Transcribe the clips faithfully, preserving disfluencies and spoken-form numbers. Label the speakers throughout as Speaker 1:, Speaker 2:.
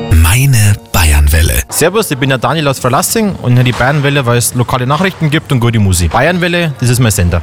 Speaker 1: Meine Bayernwelle.
Speaker 2: Servus, ich bin der Daniel aus Verlassing und hier die Bayernwelle, weil es lokale Nachrichten gibt und gute Musik. Bayernwelle, das ist mein Sender.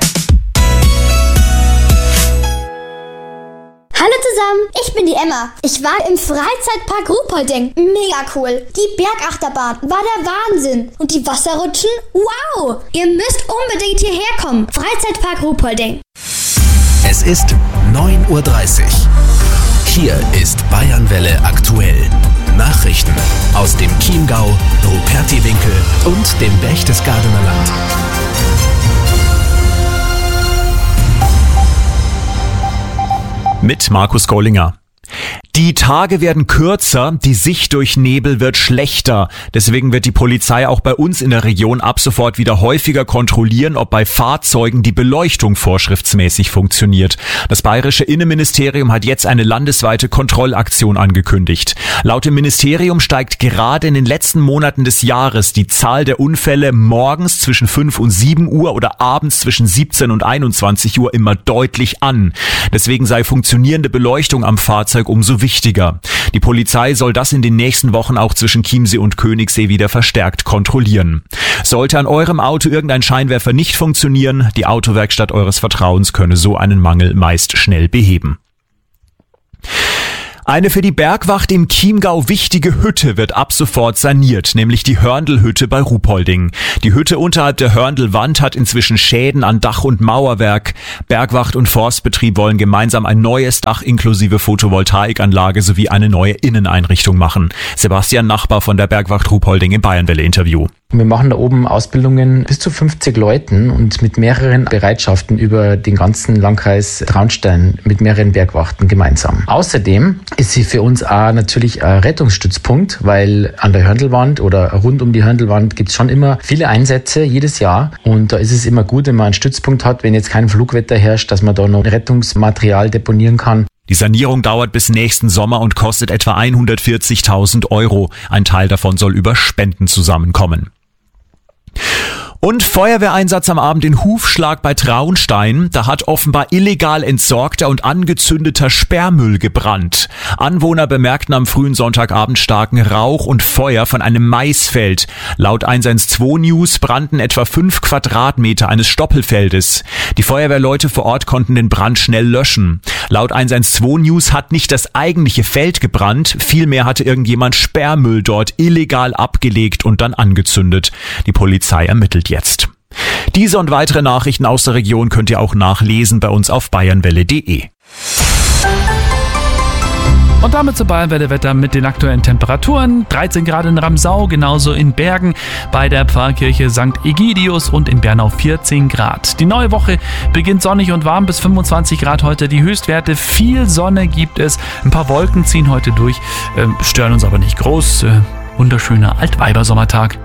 Speaker 3: Hallo zusammen, ich bin die Emma. Ich war im Freizeitpark Ruhpolding. Mega cool. Die Bergachterbahn war der Wahnsinn. Und die Wasserrutschen? Wow! Ihr müsst unbedingt hierher kommen. Freizeitpark Ruhpolding.
Speaker 1: Es ist neun Uhr dreißig. Hier ist Bayernwelle aktuell. Nachrichten aus dem Chiemgau, Rupertiwinkel und dem Berchtesgadener Land.
Speaker 4: Mit Markus Gollinger. Die Tage werden kürzer, die Sicht durch Nebel wird schlechter. Deswegen wird die Polizei auch bei uns in der Region ab sofort wieder häufiger kontrollieren, ob bei Fahrzeugen die Beleuchtung vorschriftsmäßig funktioniert. Das bayerische Innenministerium hat jetzt eine landesweite Kontrollaktion angekündigt. Laut dem Ministerium steigt gerade in den letzten Monaten des Jahres die Zahl der Unfälle morgens zwischen fünf und sieben Uhr oder abends zwischen siebzehn und einundzwanzig Uhr immer deutlich an. Deswegen sei funktionierende Beleuchtung am Fahrzeug umso wichtiger. Die Polizei soll das in den nächsten Wochen auch zwischen Chiemsee und Königssee wieder verstärkt kontrollieren. Sollte an eurem Auto irgendein Scheinwerfer nicht funktionieren, die Autowerkstatt eures Vertrauens könne so einen Mangel meist schnell beheben. Eine für die Bergwacht im Chiemgau wichtige Hütte wird ab sofort saniert, nämlich die Hörndl-Hütte bei Ruhpolding. Die Hütte unterhalb der Hörndl-Wand hat inzwischen Schäden an Dach und Mauerwerk. Bergwacht und Forstbetrieb wollen gemeinsam ein neues Dach inklusive Photovoltaikanlage sowie eine neue Inneneinrichtung machen. Sebastian Nachbar von der Bergwacht Ruhpolding im Bayernwelle-Interview.
Speaker 5: Wir machen da oben Ausbildungen bis zu fünfzig Leuten und mit mehreren Bereitschaften über den ganzen Landkreis Traunstein mit mehreren Bergwachten gemeinsam. Außerdem ist sie für uns auch natürlich ein Rettungsstützpunkt, weil an der Hörndlwand oder rund um die Hörndlwand gibt es schon immer viele Einsätze jedes Jahr und da ist es immer gut, wenn man einen Stützpunkt hat, wenn jetzt kein Flugwetter herrscht, dass man da noch Rettungsmaterial deponieren kann.
Speaker 4: Die Sanierung dauert bis nächsten Sommer und kostet etwa hundertvierzigtausend Euro. Ein Teil davon soll über Spenden zusammenkommen. Und Feuerwehreinsatz am Abend in Hufschlag bei Traunstein. Da hat offenbar illegal entsorgter und angezündeter Sperrmüll gebrannt. Anwohner bemerkten am frühen Sonntagabend starken Rauch und Feuer von einem Maisfeld. Laut eins eins zwei News brannten etwa fünf Quadratmeter eines Stoppelfeldes. Die Feuerwehrleute vor Ort konnten den Brand schnell löschen. Laut eins eins zwei News hat nicht das eigentliche Feld gebrannt, vielmehr hatte irgendjemand Sperrmüll dort illegal abgelegt und dann angezündet. Die Polizei ermittelt jetzt. Diese und weitere Nachrichten aus der Region könnt ihr auch nachlesen bei uns auf bayernwelle punkt de.
Speaker 6: Und damit zur Bayernwelle-Wetter mit den aktuellen Temperaturen. dreizehn Grad in Ramsau, genauso in Bergen, bei der Pfarrkirche Sankt Egidius und in Bernau vierzehn Grad. Die neue Woche beginnt sonnig und warm bis fünfundzwanzig Grad heute die Höchstwerte. Viel Sonne gibt es, ein paar Wolken ziehen heute durch, äh, stören uns aber nicht groß. Äh, wunderschöner Altweibersommertag.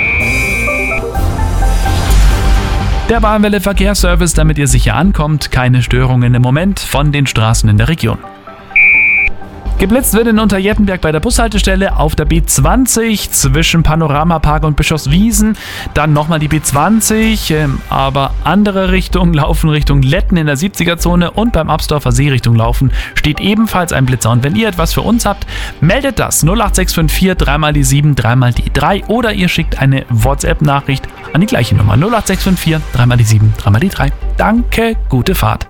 Speaker 6: Der Bayernwelle Verkehrsservice, damit ihr sicher ankommt. Keine Störungen im Moment von den Straßen in der Region. Geblitzt wird in Unterjettenberg bei der Bushaltestelle auf der B zwanzig zwischen Panoramapark und Bischofswiesen. Dann nochmal die B zwanzig, ähm, aber andere Richtung, laufen Richtung Letten in der siebziger-Zone und beim Absdorfer See Richtung Laufen steht ebenfalls ein Blitzer. Und wenn ihr etwas für uns habt, meldet das null acht sechs fünf vier drei mal die sieben, drei mal die drei oder ihr schickt eine WhatsApp-Nachricht an die gleiche Nummer null acht sechs fünf vier drei mal die sieben, drei mal die drei. Danke, gute Fahrt.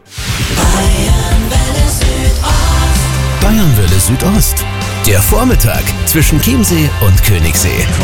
Speaker 1: Bayernwelle Südost. Der Vormittag zwischen Chiemsee und Königssee.